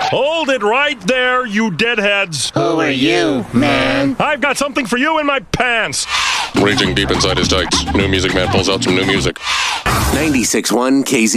Hold it right there, you deadheads. Who are you, man? I've got something for you in my pants. Raging deep inside his dikes, New Music Man pulls out some new music. 96.1 KZ.